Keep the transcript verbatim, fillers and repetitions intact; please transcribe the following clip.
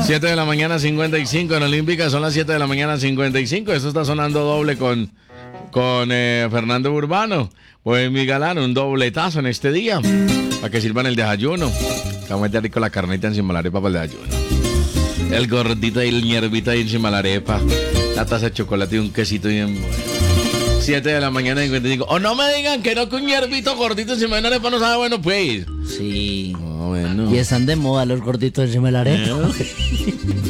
siete de la mañana, cincuenta y cinco en Olímpica, son las siete de la mañana, cincuenta y cinco. Esto está sonando doble con, con eh, Fernando Urbano. Pues mi galán, un dobletazo en este día, para que sirvan el desayuno. Vamos a meter rico la carnita encima de la arepa para el desayuno. El gordito y el hierbita ahí encima de la arepa. La taza de chocolate y un quesito bien bueno. siete de la mañana, cincuenta y cinco. O no me digan que no, que un hierbito gordito encima de una arepa no sabe bueno, pues. Sí. Oh, bueno. Y están de moda los gorditos encima de la arepa.